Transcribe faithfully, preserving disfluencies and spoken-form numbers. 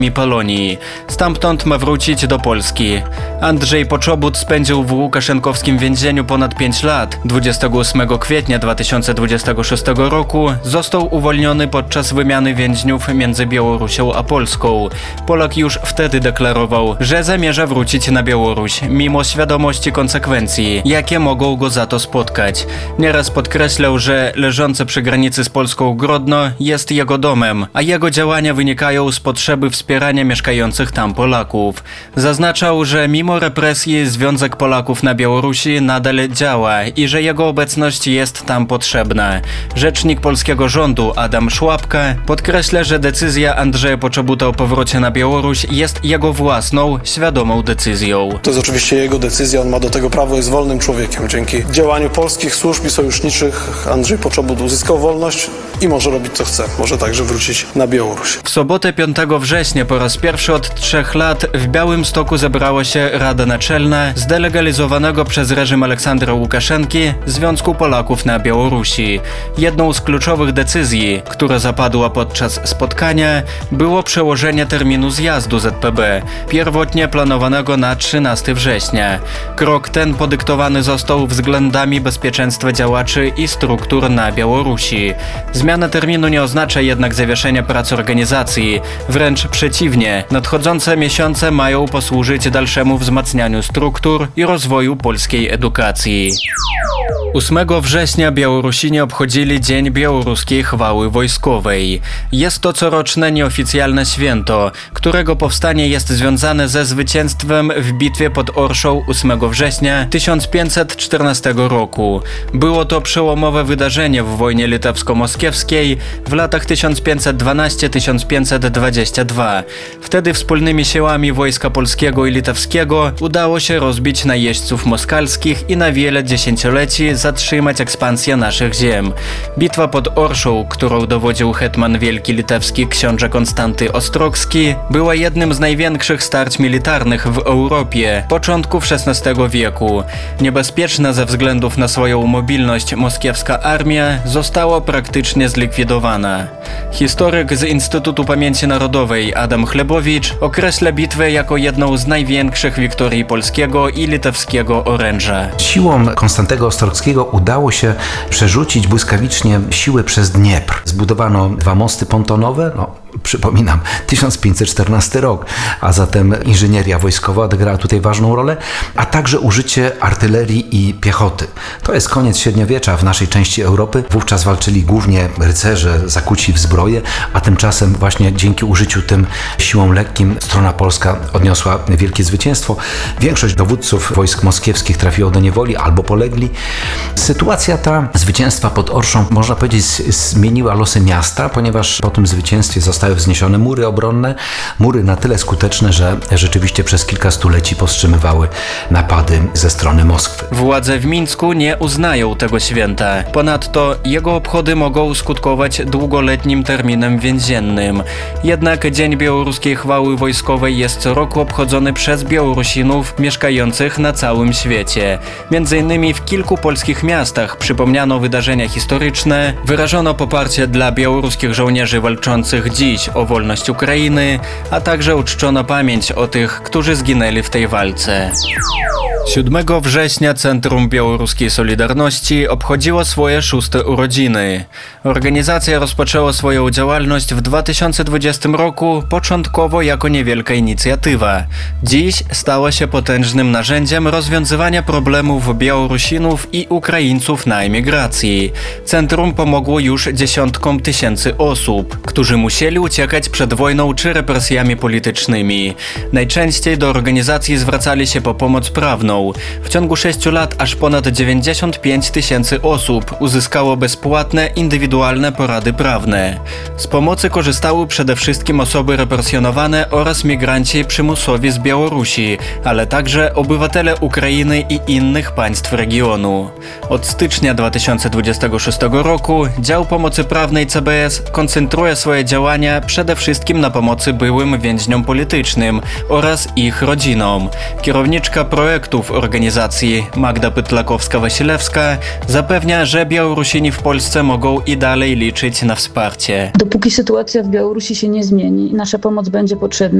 Polonii. Stamtąd ma wrócić do Polski. Andrzej Poczobut spędził w łukaszenkowskim więzieniu ponad pięć lat. dwudziestego ósmego kwietnia dwa tysiące dwudziestego szóstego roku został uwolniony podczas wymiany więźniów między Białorusią a Polską. Polak już wtedy deklarował, że zamierza wrócić na Białoruś, mimo świadomości konsekwencji, jakie mogą go za to spotkać. Nieraz podkreślał, że leżące przy granicy z Polską Grodno jest jego domem, a jego działania wynikają z potrzeby wspierania mieszkających tam Polaków. Zaznaczał, że mimo represji Związek Polaków na Białorusi nadal działa i że jego obecność jest tam potrzebna. Rzecznik polskiego rządu Adam Szłapka podkreśla, że decyzja Andrzeja Poczobuta o powrocie na Białoruś jest jego własną, świadomą decyzją. To jest oczywiście jego decyzja, on ma do tego prawo, jest wolnym człowiekiem. Dzięki działaniu polskich służb i sojuszniczych Andrzej Poczobut uzyskał wolność i może robić co chce. Może także wrócić na Białoruś. W sobotę piątego września po raz pierwszy od trzech lat w Białymstoku zebrała się Rada Naczelna zdelegalizowanego przez reżim Aleksandra Łukaszenki Związku Polaków na Białorusi. Jedną z kluczowych decyzji, która zapadła podczas spotkania, było przełożenie terminu zjazdu Z P B, pierwotnie planowanego na trzynastego września. Krok ten podyktowany został względami bezpieczeństwa działaczy i struktur na Białorusi. Zmiana terminu nie oznacza jednak zawieszenia prac organizacji, wręcz przeciwnie, nadchodzące miesiące mają posłużyć dalszemu wzmacnianiu struktur i rozwoju polskiej edukacji. ósmego września Białorusini obchodzili Dzień Białoruskiej Chwały Wojskowej. Jest to coroczne nieoficjalne święto, którego powstanie jest związane ze zwycięstwem w bitwie pod Orszą ósmego września tysiąc pięćset czternastego roku. Było to przełomowe wydarzenie w wojnie litewsko-moskiewskiej w latach tysiąc pięćset dwanaście do tysiąc pięćset dwudziestego drugiego. Wtedy wspólnymi siłami wojska polskiego i litewskiego udało się rozbić najeźdźców moskalskich i na wiele dziesięcioleci zatrzymać ekspansję naszych ziem. Bitwa pod Orszą, którą dowodził hetman wielki litewski książę Konstanty Ostrogski, była jednym z największych starć militarnych w Europie początków szesnastego wieku. Niebezpieczna ze względów na swoją mobilność moskiewska armia została praktycznie zlikwidowana. Historyk z Instytutu Pamięci Narodowej Adam Chlebowicz określa bitwę jako jedną z największych wiktorii polskiego i litewskiego oręża. Siłą Konstantego Ostrogskiego udało się przerzucić błyskawicznie siły przez Dniepr. Zbudowano dwa mosty pontonowe, no przypominam, tysiąc pięćset czternasty rok, a zatem inżynieria wojskowa odegrała tutaj ważną rolę, a także użycie artylerii i piechoty. To jest koniec średniowiecza w naszej części Europy. Wówczas walczyli głównie rycerze zakuci w zbroję, a tymczasem właśnie dzięki użyciu tym siłom lekkim strona polska odniosła wielkie zwycięstwo. Większość dowódców wojsk moskiewskich trafiło do niewoli albo polegli. Sytuacja ta zwycięstwa pod Orszą, można powiedzieć, zmieniła losy miasta, ponieważ po tym zwycięstwie zostały wzniesione mury obronne, mury na tyle skuteczne, że rzeczywiście przez kilka stuleci powstrzymywały napady ze strony Moskwy. Władze w Mińsku nie uznają tego święta. Ponadto jego obchody mogą skutkować długoletnim terminem więziennym. Jednak Dzień Białoruskiej Chwały Wojskowej jest co roku obchodzony przez Białorusinów mieszkających na całym świecie. Między innymi w kilku polskich miastach przypomniano wydarzenia historyczne, wyrażono poparcie dla białoruskich żołnierzy walczących dziś o wolność Ukrainy, a także uczczono pamięć o tych, którzy zginęli w tej walce. siódmego września Centrum Białoruskiej Solidarności obchodziło swoje szóste urodziny. Organizacja rozpoczęła swoją działalność w dwa tysiące dwudziestym roku początkowo jako niewielka inicjatywa. Dziś stała się potężnym narzędziem rozwiązywania problemów Białorusinów i Ukraińców na emigracji. Centrum pomogło już dziesiątkom tysięcy osób, którzy musieli uciekać przed wojną czy represjami politycznymi. Najczęściej do organizacji zwracali się po pomoc prawną. W ciągu sześciu lat aż ponad dziewięćdziesiąt pięć tysięcy osób uzyskało bezpłatne, indywidualne porady prawne. Z pomocy korzystały przede wszystkim osoby represjonowane oraz migranci przymusowi z Białorusi, ale także obywatele Ukrainy i innych państw regionu. Od stycznia dwa tysiące dwudziestego szóstego roku dział pomocy prawnej C B S koncentruje swoje działania skupienia przede wszystkim na pomocy byłym więźniom politycznym oraz ich rodzinom. Kierowniczka projektów organizacji Magda Pytlakowska-Wasilewska zapewnia, że Białorusini w Polsce mogą i dalej liczyć na wsparcie. Dopóki sytuacja w Białorusi się nie zmieni i nasza pomoc będzie potrzebna,